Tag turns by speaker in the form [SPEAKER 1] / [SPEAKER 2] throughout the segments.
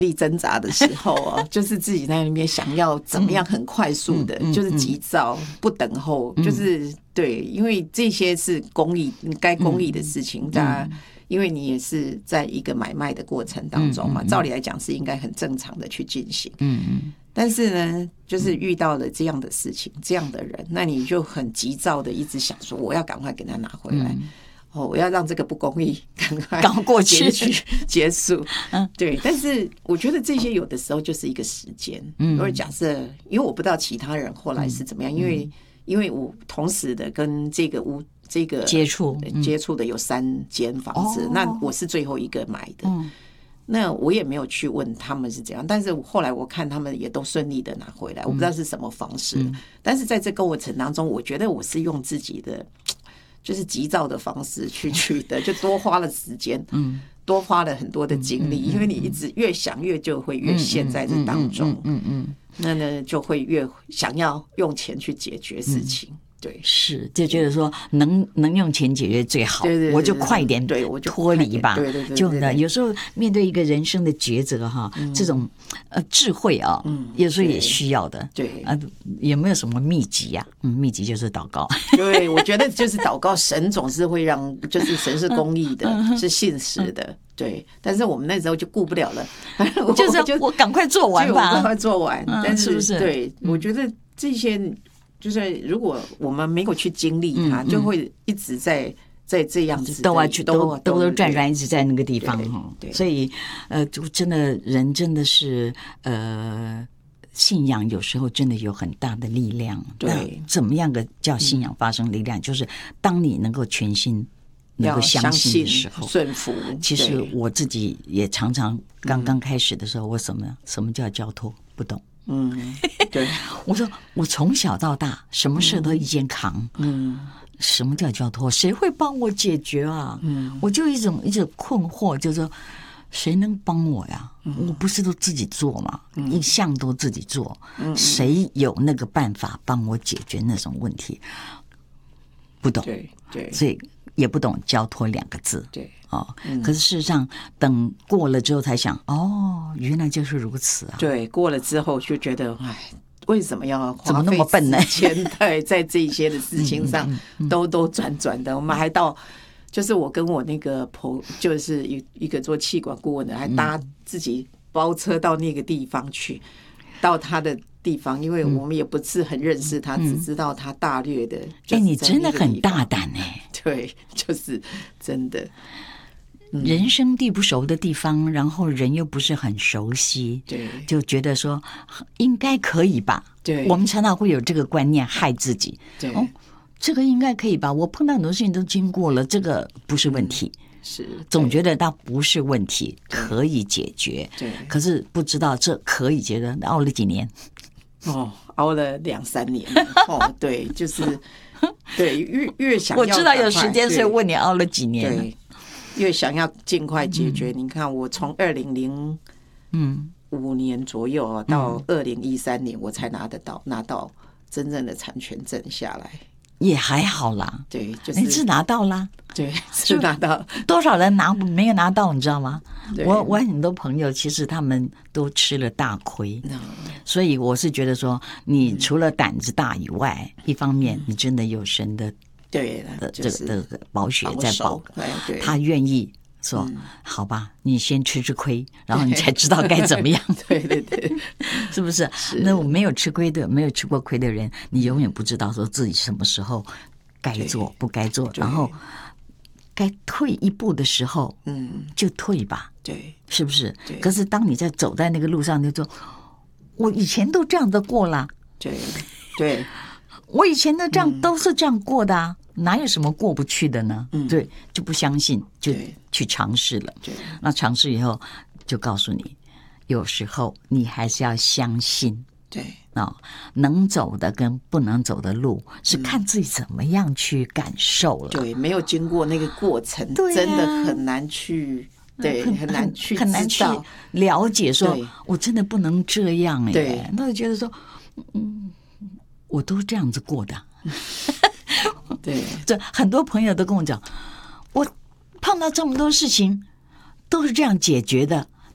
[SPEAKER 1] 力挣扎的时候啊，就是自己在那边想要怎么样很快速的，就是急躁不等候，就是对，因为这些是公益该公益的事情，大家因为你也是在一个买卖的过程当中嘛，照理来讲是应该很正常的去进行，但是呢，就是遇到了这样的事情，这样的人，那你就很急躁的一直想说，我要赶快给他拿回来。我要让这个不公义赶快
[SPEAKER 2] 过去
[SPEAKER 1] 结束。对，但是我觉得这些有的时候就是一个时间。如果假设，因为我不知道其他人后来是怎么样，因为我同时的跟这个
[SPEAKER 2] 接触
[SPEAKER 1] 的有3间房子，那我是最后一个买的。那我也没有去问他们是怎样，但是后来我看他们也都顺利的拿回来，我不知道是什么方式。但是在这过程当中，我觉得我是用自己的。就是急躁的方式去取得，就多花了时间，多花了很多的精力，因为你一直越想就会越陷在这当中，那呢就会越想要用钱去解决事情。对，
[SPEAKER 2] 是就觉得说能用钱解决最好，
[SPEAKER 1] 对
[SPEAKER 2] 我就快一点脱离吧。
[SPEAKER 1] 对，
[SPEAKER 2] 就呢，有时候面对一个人生的抉择哈，这种智慧啊，有时候也需要的。
[SPEAKER 1] 对
[SPEAKER 2] 有没有什么秘籍呀？秘籍就是祷告。
[SPEAKER 1] 对，我觉得就是祷告，神总是会让，就是神是公义的，是信实的。对，但是我们那时候就顾不了了，
[SPEAKER 2] 就是我赶快做完吧，
[SPEAKER 1] 赶快做完。但
[SPEAKER 2] 是不是？
[SPEAKER 1] 对，我觉得这些。就是如果我们没有去经历它，就会一直在这样子
[SPEAKER 2] 都转，一直在那个地方哈。所以就真的人真的是信仰有时候真的有很大的力量。
[SPEAKER 1] 对，
[SPEAKER 2] 怎么样的叫信仰发生力量？就是当你能够全心能够相信的时候，
[SPEAKER 1] 顺服。
[SPEAKER 2] 其实我自己也常常刚刚开始的时候，我什么叫交托不懂。
[SPEAKER 1] 对，
[SPEAKER 2] 我说我从小到大什么事都一肩扛，什么叫交托？谁会帮我解决啊？我就一种困惑，就是说谁能帮我呀？我不是都自己做吗？一向都自己做，谁有那个办法帮我解决那种问题？不懂，
[SPEAKER 1] 对，
[SPEAKER 2] 所以也不懂交托2个字。
[SPEAKER 1] 对。
[SPEAKER 2] 可是事实上等过了之后才想，原来就是如此啊。
[SPEAKER 1] 对，过了之后就觉得为什么要
[SPEAKER 2] 怎么那么笨呢？
[SPEAKER 1] 在这些的事情上兜转的，我们还到就是我跟我那个就是一个做气管顾问的，还搭自己包车到那个地方去，到他的地方，因为我们也不是很认识他，只知道他大略的。
[SPEAKER 2] 你真的很大胆
[SPEAKER 1] 对，就是真的。
[SPEAKER 2] 人生地不熟的地方，然后人又不是很熟悉，
[SPEAKER 1] 对，
[SPEAKER 2] 就觉得说应该可以吧。
[SPEAKER 1] 对，
[SPEAKER 2] 我们常常会有这个观念害自己。
[SPEAKER 1] 对，
[SPEAKER 2] 这个应该可以吧？我碰到很多事情都经过了，这个不是问题。
[SPEAKER 1] 是，
[SPEAKER 2] 总觉得它不是问题，可以解决。
[SPEAKER 1] 对，
[SPEAKER 2] 可是不知道这可以解决，熬了几年？
[SPEAKER 1] 熬了2-3年。对，就是对，越想要，
[SPEAKER 2] 我知道有时间，所以问你熬了几年？
[SPEAKER 1] 对。越想要尽快解决，你看我从2005年左右到2013年，我才拿到真正的产权证下来，
[SPEAKER 2] 也还好啦。
[SPEAKER 1] 对，就是
[SPEAKER 2] 你是拿到啦，
[SPEAKER 1] 对，是拿到。
[SPEAKER 2] 多少人没有拿到，你知道吗？我很多朋友其实他们都吃了大亏，所以我是觉得说，你除了胆子大以外，一方面你真的有神的。
[SPEAKER 1] 对的，
[SPEAKER 2] 这个保血在保，他愿意说好吧，你先吃亏，然后你才知道该怎么样。
[SPEAKER 1] 对，
[SPEAKER 2] 是不是？那我没有吃过亏的人，你永远不知道说自己什么时候该做不该做，然后该退一步的时候，就退吧。
[SPEAKER 1] 对，
[SPEAKER 2] 是不是？可是当你走在那个路上，就说我以前都这样子过了。
[SPEAKER 1] 对。
[SPEAKER 2] 我以前都是这样过的啊，哪有什么过不去的呢？对，就不相信，就去尝试了。那尝试以后，就告诉你，有时候你还是要相信。
[SPEAKER 1] 对
[SPEAKER 2] 能走的跟不能走的路，是看自己怎么样去感受了。
[SPEAKER 1] 对，没有经过那个过程，真的很难去。对，很难去
[SPEAKER 2] 了解说，我真的不能这样哎。
[SPEAKER 1] 对，
[SPEAKER 2] 那就觉得说，我都这样子过的。
[SPEAKER 1] 对，
[SPEAKER 2] 这很多朋友都跟我讲，我碰到这么多事情都是这样解决的，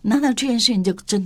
[SPEAKER 2] 那这件事情就真